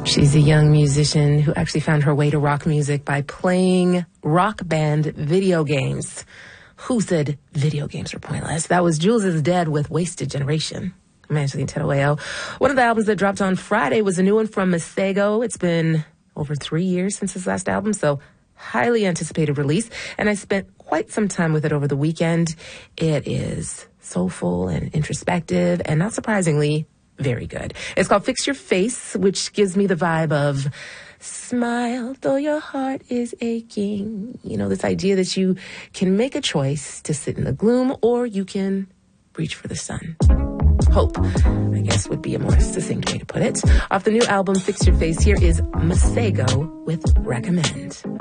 She's a young musician who actually found her way to rock music by playing rock band video games. Who said video games were pointless? That was Jules is Dead with Wasted Generation. I'm Angela Tedoeo. One of the albums that dropped on Friday was a new one from Masego. It's been over 3 years since his last album, so highly anticipated release. And I spent quite some time with it over the weekend. It is soulful and introspective, and not surprisingly, very good. It's called Fix Your Face, which gives me the vibe of smile though your heart is aching. You know, this idea that you can make a choice to sit in the gloom or you can reach for the sun. Hope, I guess, would be a more succinct way to put it. Off the new album, Fix Your Face, here is Masego with Recommend.